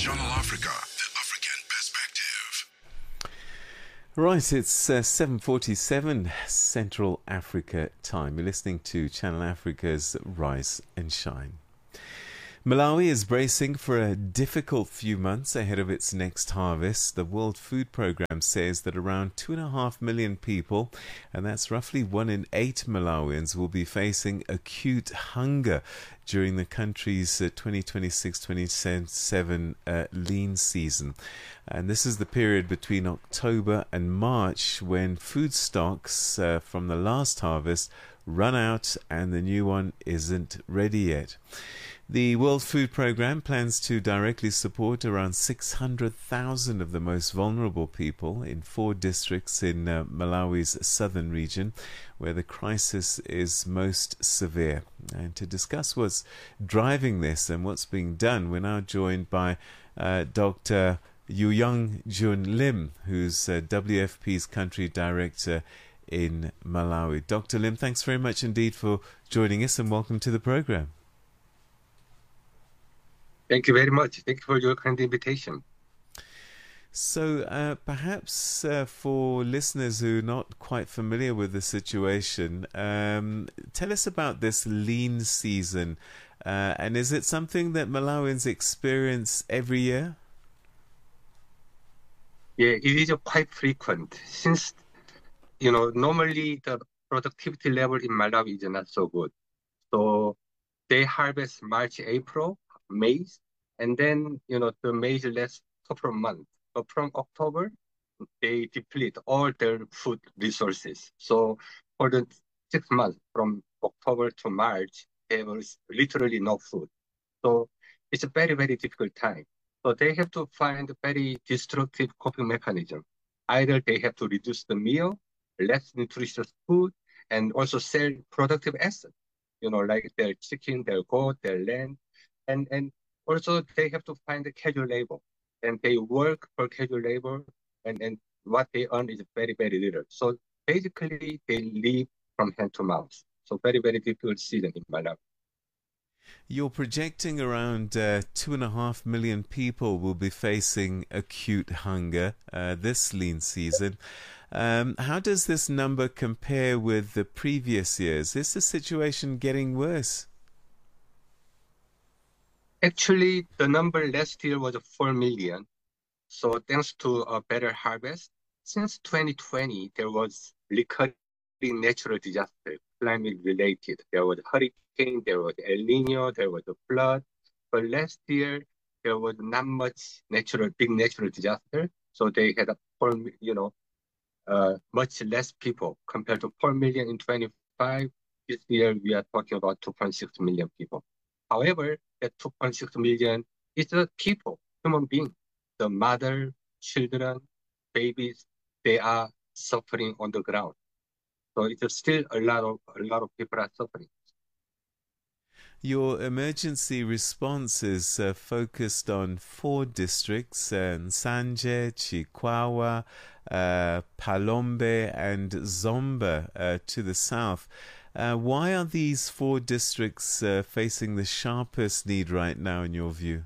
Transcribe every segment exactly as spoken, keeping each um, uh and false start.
Channel Africa, the African perspective. Right, it's uh, seven forty-seven Central Africa time. You're listening to Channel Africa's Rise and Shine. Malawi is bracing for a difficult few months ahead of its next harvest. The World Food Programme says that around two and a half million people, and that's roughly one in eight Malawians, will be facing acute hunger during the country's uh, twenty twenty-six twenty-seven uh, lean season. And this is the period between October and March when food stocks uh, from the last harvest run out and the new one isn't ready yet. The World Food Programme plans to directly support around six hundred thousand of the most vulnerable people in four districts in uh, Malawi's southern region, where the crisis is most severe. And to discuss what's driving this and what's being done, we're now joined by uh, Doctor Young Jun Lim, who's uh, W F P's country director in Malawi. Doctor Lim, thanks very much indeed for joining us and welcome to the programme. Thank you very much. Thank you for your kind invitation. So uh, perhaps uh, for listeners who are not quite familiar with the situation, um, tell us about this lean season. Uh, and is it something that Malawians experience every year? Yeah, it is quite frequent since, you know, normally the productivity level in Malawi is not so good. So they harvest March, April, May, and then, you know, the maize lasts a couple of months. But from October, they deplete all their food resources. So for the six months, from October to March, there was literally no food. So it's a very, very difficult time. So they have to find a very destructive coping mechanism. Either they have to reduce the meal, less nutritious food, and also sell productive assets, you know, like their chicken, their goat, their land, and, and also they have to find a casual labor. And they work for casual labor, and, and what they earn is very, very little. So basically, they live from hand to mouth. So very, very difficult season in Malawi. You're projecting around uh, two and a half million people will be facing acute hunger uh, this lean season. Um, how does this number compare with the previous years? Is the situation getting worse? Actually, the number last year was four million. So thanks to a better harvest, since twenty twenty, there was recurring natural disaster, climate related. There was hurricane, there was El Nino, there was a flood. But last year, there was not much natural, big natural disaster. So they had a four, you know, uh, much less people compared to four million in twenty-five. This year, we are talking about two point six million people. However, that two point six million is the people, human beings. The mother, children, babies, they are suffering on the ground. So it's still a lot of a lot of people are suffering. Your emergency response is uh, focused on four districts, uh, Nsanje, Chikwawa, uh, Palombe and Zomba uh, to the south. Uh, why are these four districts uh, facing the sharpest need right now in your view?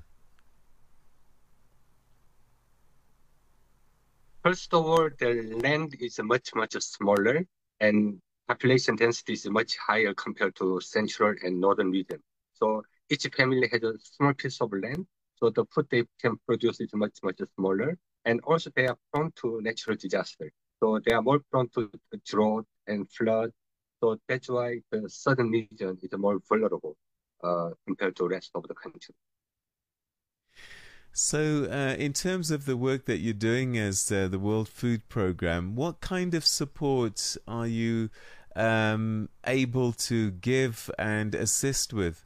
First of all, the land is much, much smaller and population density is much higher compared to central and northern region. So each family has a small piece of land, so the food they can produce is much, much smaller. And also they are prone to natural disaster. So they are more prone to drought and flood. So that's why the southern region is more vulnerable uh, compared to the rest of the country. So, uh, in terms of the work that you're doing as uh, the World Food Programme, what kind of support are you um, able to give and assist with?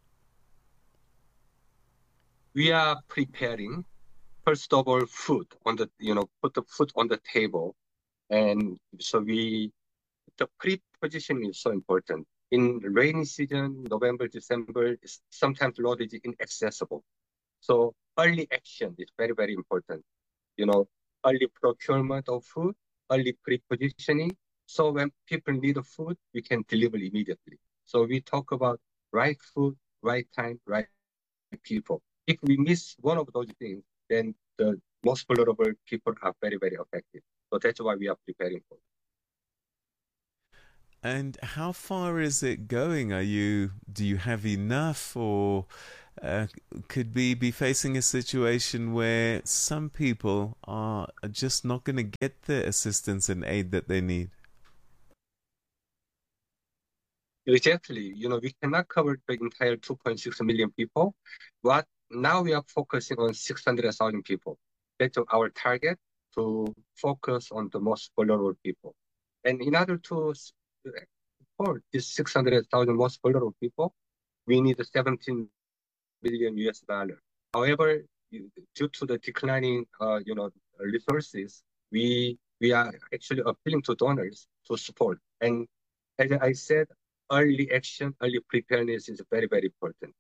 We are preparing, first of all, food on the, you know, put the food on the table. And so we, the pre-positioning is so important. In rainy season, November, December, sometimes road is inaccessible. So early action is very, very important. You know, early procurement of food, early pre-positioning. So when people need the food, we can deliver immediately. So we talk about right food, right time, right people. If we miss one of those things, then the most vulnerable people are very, very affected. So that's why we are preparing for it. And how far is it going? Are you do you have enough, or uh, could we be facing a situation where some people are just not going to get the assistance and aid that they need? Exactly. You know, we cannot cover the entire two point six million people. But now we are focusing on six hundred thousand people. That's our target, to focus on the most vulnerable people. And in order to support these six hundred thousand most vulnerable people, we need seventeen billion U S dollar. However, due to the declining, uh, you know, resources, we we are actually appealing to donors to support. And as I said, early action, early preparedness is very, very important.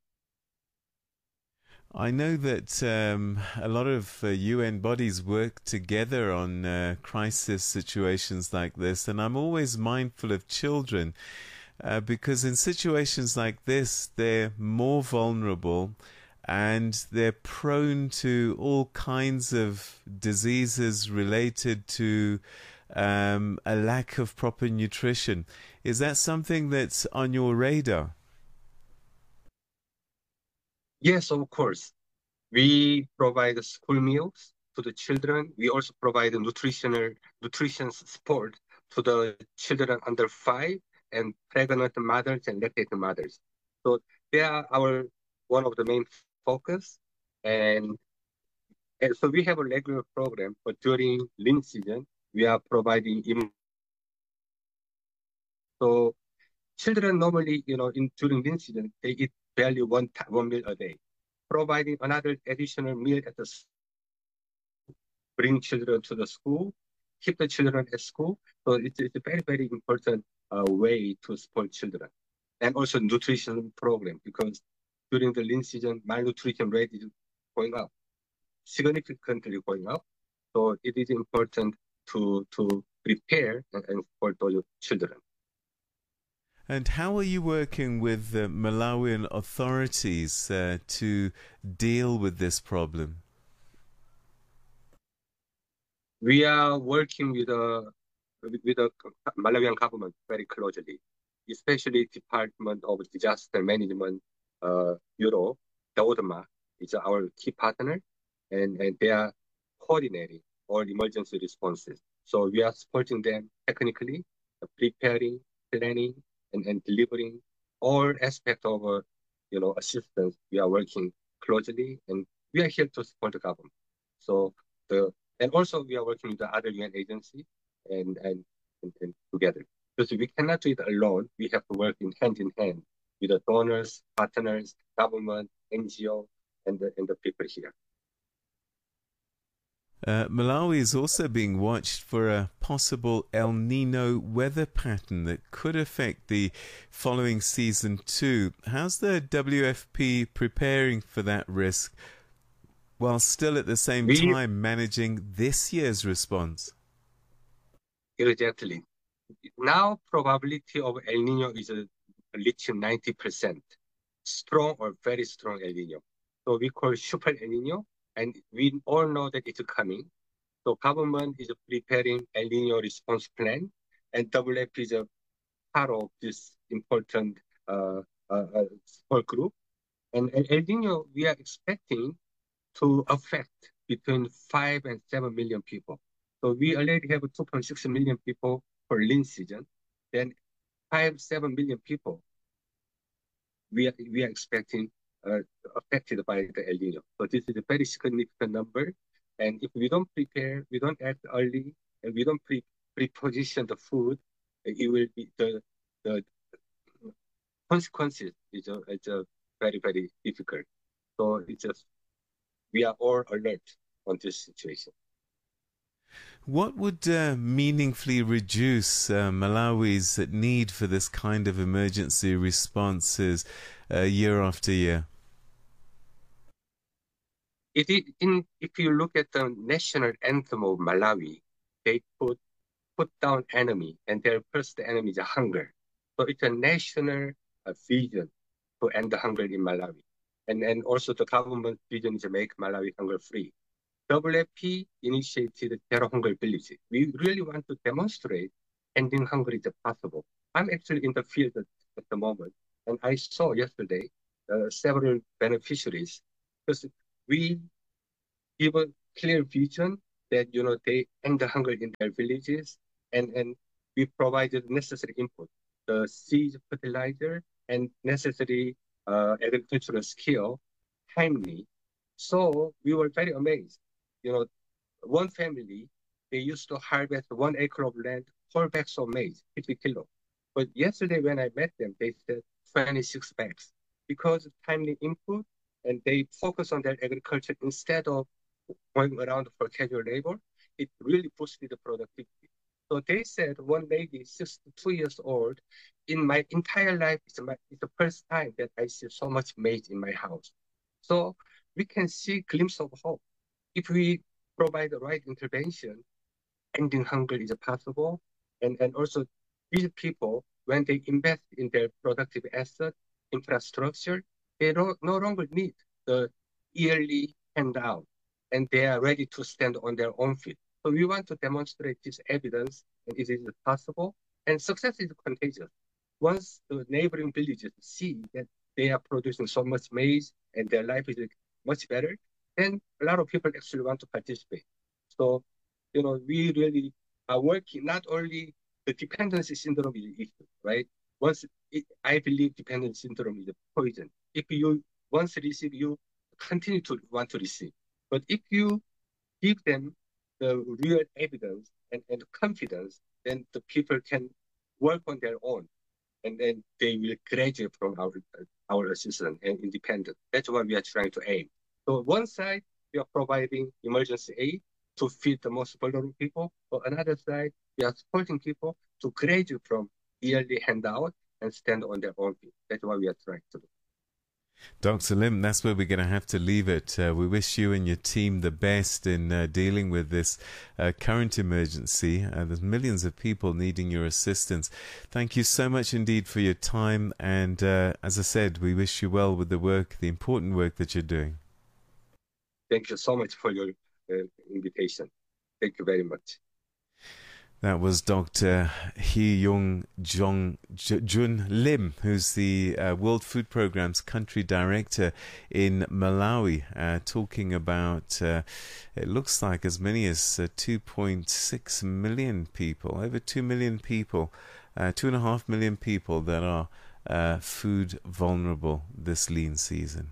I know that um, a lot of uh, U N bodies work together on uh, crisis situations like this, and I'm always mindful of children uh, because in situations like this, they're more vulnerable and they're prone to all kinds of diseases related to um, a lack of proper nutrition. Is that something that's on your radar? Yes, of course. We provide school meals to the children. We also provide nutritional nutrition support to the children under five and pregnant mothers and lactating mothers. So they are our one of the main focus. And, and so we have a regular program, but during lean season, we are providing. So children normally, you know, in during lean season, they eat barely one one meal a day. Providing another additional meal at the bring children to the school, keep the children at school. So it's, it's a very, very important uh, way to support children. And also nutrition program, because during the lean season, malnutrition rate is going up, significantly going up. So it is important to, to prepare and, and support those children. And how are you working with the Malawian authorities uh, to deal with this problem? We are working with the with the Malawian government very closely, especially Department of Disaster Management uh, Bureau, DODMA, is our key partner, and, and they are coordinating all emergency responses. So we are supporting them technically, uh, preparing, planning, and, and delivering all aspects of uh, you know assistance. We are working closely, and we are here to support the government. So the and also we are working with the other U N agency and, and, and, and together. Because we cannot do it alone. We have to work in hand in hand with the donors, partners, government, N G O, and the, and the people here. Uh, Malawi is also being watched for a possible El Nino weather pattern that could affect the following season too. How's the W F P preparing for that risk, while still at the same we, time managing this year's response? Exactly. Now probability of El Nino is uh, reaching ninety percent. Strong or very strong El Nino. So we call super El Nino, and we all know that it's coming. So government is preparing El Nino response plan, and W F P is a part of this important uh, uh, uh, support group. And El Nino, we are expecting to affect between five and seven million people. So we already have two point six million people for lean season. Then five, seven million people we are, we are expecting uh, affected by the El Nino. So this is a very significant number. And if we don't prepare, we don't act early, and we don't pre pre-position the food, it will be the the consequences is a, it's a very, very difficult. So it's just we are all alert on this situation. What would uh, meaningfully reduce uh, Malawi's need for this kind of emergency responses uh, year after year? It is in, if you look at the national anthem of Malawi, they put put down enemy, and their first enemy is hunger. So it's a national uh, vision to end the hunger in Malawi. And, and also the government vision is to make Malawi hunger-free. W F P initiated Zero Hunger Village. We really want to demonstrate ending hunger is possible. I'm actually in the field at, at the moment, and I saw yesterday uh, several beneficiaries because we give a clear vision that you know they end the hunger in their villages, and and we provided necessary input, the seed, fertilizer, and necessary uh, agricultural skill timely. So we were very amazed. You know, one family, they used to harvest one acre of land, four bags of maize, fifty kilo. But yesterday when I met them, they said twenty-six bags because of timely input and they focus on their agriculture instead of going around for casual labor. It really boosted the productivity. So they said one lady, sixty-two years old, in my entire life, it's, my, it's the first time that I see so much maize in my house. So we can see glimpse of hope. If we provide the right intervention, ending hunger is possible. And, and also these people, when they invest in their productive asset, infrastructure, they no, no longer need the yearly handout and they are ready to stand on their own feet. So we want to demonstrate this evidence and it is possible and success is contagious. Once the neighboring villages see that they are producing so much maize and their life is much better, then a lot of people actually want to participate. So, you know, we really are working not only the dependency syndrome is the issue, right? Once it, I believe dependency syndrome is a poison. If you once receive, you continue to want to receive. But if you give them the real evidence and, and confidence, then the people can work on their own and then they will graduate from our, our assistance and independence. That's what we are trying to aim. So one side, we are providing emergency aid to feed the most vulnerable people. On another side, we are supporting people to graduate from yearly handout and stand on their own feet. That's what we are trying to do. Doctor Lim, that's where we're going to have to leave it. Uh, we wish you and your team the best in uh, dealing with this uh, current emergency. Uh, there's millions of people needing your assistance. Thank you so much indeed for your time. And uh, as I said, we wish you well with the work, the important work that you're doing. Thank you so much for your uh, invitation. Thank you very much. That was Doctor Hee Young Jong Jun Lim, who's the uh, World Food Programme's country director in Malawi, uh, talking about, uh, it looks like as many as uh, two point six million people, over two million people, uh, two and a half million people that are uh, food vulnerable this lean season.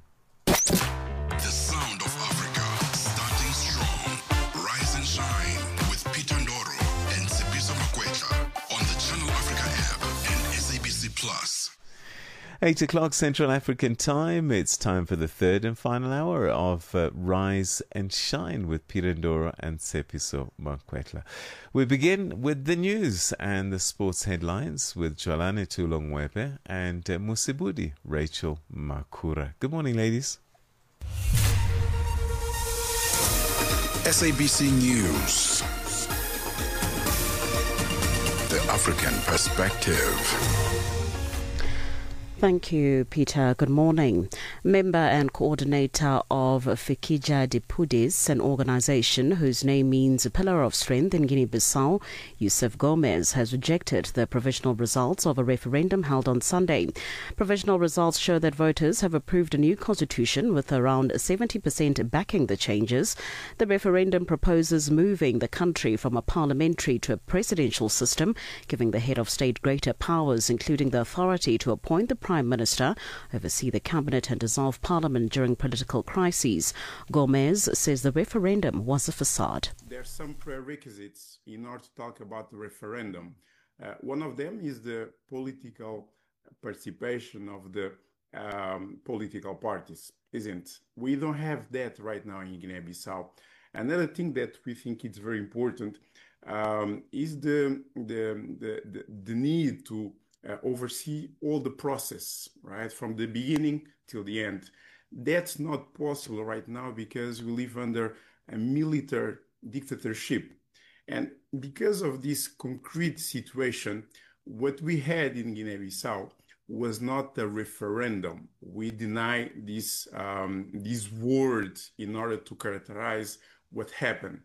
The sound of Africa, starting strong. Rise and shine with Peter Ndoro and Sepiso Makwetla on the Channel Africa app and S A B C Plus. Eight o'clock Central African time. It's time for the third and final hour of uh, Rise and Shine with Peter Ndoro and Sepiso Makwetla. We begin with the news and the sports headlines with Jolane Tulongwepe and uh, Musibudi Rachel Makura. Good morning, ladies. S A B C News. The African Perspective. Thank you, Peter. Good morning. Member and coordinator of Fikija Dipudis, an organization whose name means a pillar of strength in Guinea-Bissau, Yusuf Gomez, has rejected the provisional results of a referendum held on Sunday. Provisional results show that voters have approved a new constitution with around seventy percent backing the changes. The referendum proposes moving the country from a parliamentary to a presidential system, giving the head of state greater powers, including the authority to appoint the Prime Minister, oversee the cabinet and dissolve parliament during political crises. Gomez says the referendum was a facade. There are some prerequisites in order to talk about the referendum. Uh, one of them is the political participation of the um, political parties, isn't? We don't have that right now in Guinea-Bissau. Another thing that we think is very important um, is the, the, the, the, the need to Uh, oversee all the process, right, from the beginning till the end. That's not possible right now because we live under a military dictatorship. And because of this concrete situation, what we had in Guinea-Bissau was not a referendum. We deny this, um, these words in order to characterize what happened.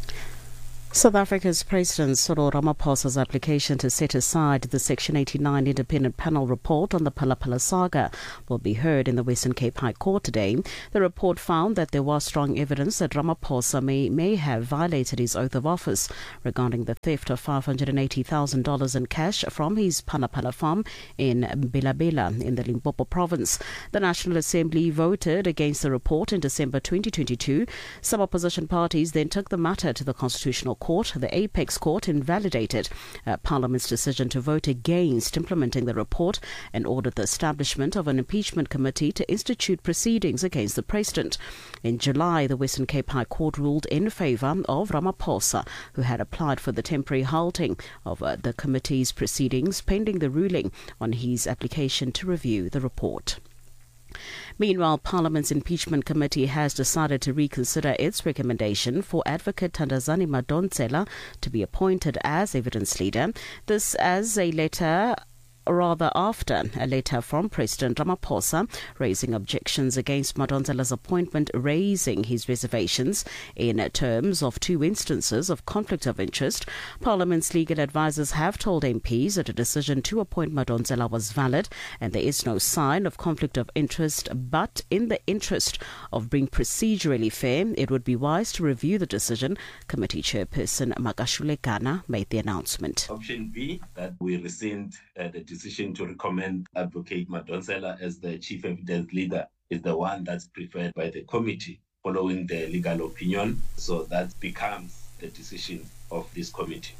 South Africa's President Cyril Ramaphosa's application to set aside the Section eighty-nine independent panel report on the Phala Phala saga will be heard in the Western Cape High Court today. The report found that there was strong evidence that Ramaphosa may, may have violated his oath of office regarding the theft of five hundred eighty thousand dollars in cash from his Phala Phala farm in Bela-Bela in the Limpopo province. The National Assembly voted against the report in December twenty twenty-two. Some opposition parties then took the matter to the Constitutional Court. The Apex Court invalidated uh, Parliament's decision to vote against implementing the report and ordered the establishment of an impeachment committee to institute proceedings against the President. In July, the Western Cape High Court ruled in favour of Ramaphosa, who had applied for the temporary halting of uh, the committee's proceedings pending the ruling on his application to review the report. Meanwhile, Parliament's impeachment committee has decided to reconsider its recommendation for Advocate Thandazani Madonsela to be appointed as evidence leader. This as a letter rather after a letter from President Ramaphosa raising objections against Madonsela's appointment, raising his reservations in terms of two instances of conflict of interest. Parliament's legal advisers have told M Ps that a decision to appoint Madonsela was valid and there is no sign of conflict of interest, but in the interest of being procedurally fair, it would be wise to review the decision. Committee Chairperson Makashule Gana made the announcement. Option B, that we rescind uh, the decision to recommend Advocate Madonsela as the chief evidence leader, is the one that's preferred by the committee following the legal opinion. So that becomes the decision of this committee.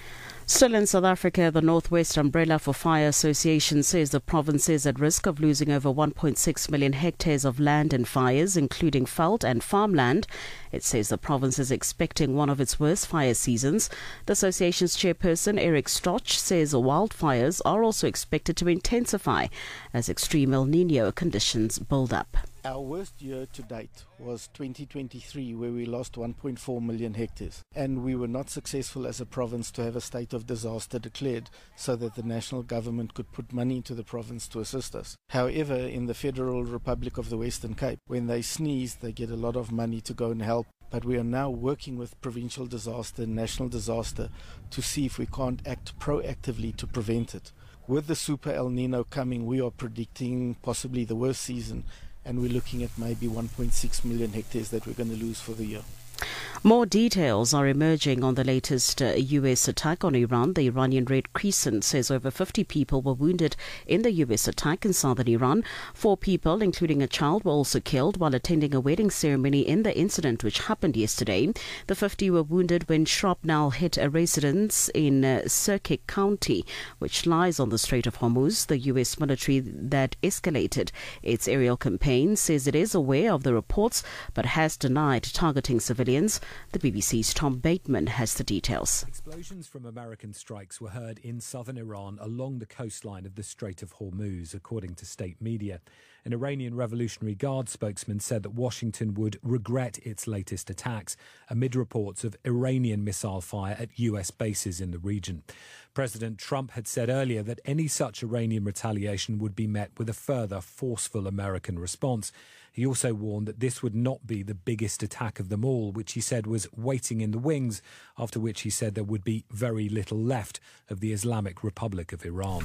Still in South Africa, the Northwest Umbrella for Fire Association says the province is at risk of losing over one point six million hectares of land in fires, including veld and farmland. It says the province is expecting one of its worst fire seasons. The association's chairperson, Eric Stoch, says wildfires are also expected to intensify as extreme El Nino conditions build up. Our worst year to date was twenty twenty-three, where we lost one point four million hectares, and we were not successful as a province to have a state of disaster declared so that the national government could put money into the province to assist us. However, in the Federal Republic of the Western Cape, when they sneeze, they get a lot of money to go and help. But we are now working with provincial disaster and national disaster to see if we can't act proactively to prevent it. With the Super El Nino coming, we are predicting possibly the worst season, and we're looking at maybe one point six million hectares that we're going to lose for the year. More details are emerging on the latest uh, U S attack on Iran. The Iranian Red Crescent says over fifty people were wounded in the U S attack in southern Iran. Four people, including a child, were also killed while attending a wedding ceremony in the incident which happened yesterday. The fifty were wounded when shrapnel hit a residence in uh, Sirkik County, which lies on the Strait of Hormuz. The U S military that escalated its aerial campaign says it is aware of the reports but has denied targeting civilians. The B B C's Tom Bateman has the details. Explosions from American strikes were heard in southern Iran along the coastline of the Strait of Hormuz, according to state media. An Iranian Revolutionary Guard spokesman said that Washington would regret its latest attacks amid reports of Iranian missile fire at U S bases in the region. President Trump had said earlier that any such Iranian retaliation would be met with a further forceful American response. He also warned that this would not be the biggest attack of them all, which he said was waiting in the wings, after which he said there would be very little left of the Islamic Republic of Iran.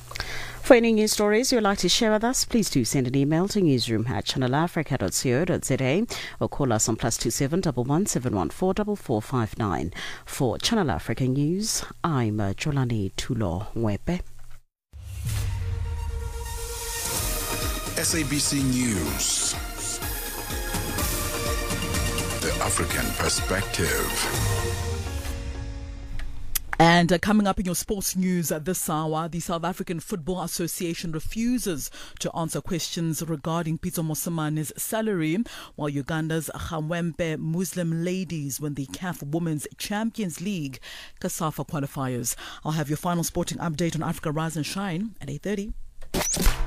For any news stories you'd like to share with us, please do send an email to newsroom at channel africa dot co dot za or call us on plus two seven one one seven one four four four five nine. For Channel Africa News, I'm Jolani Tulo Wepe. S A B C News. The African Perspective. And uh, coming up in your sports news at this hour, the South African Football Association refuses to answer questions regarding Pitso Mosemane's salary, while Uganda's Khamwempe Muslim ladies win the C A F Women's Champions League CASAFA qualifiers. I'll have your final sporting update on Africa Rise and Shine at eight thirty.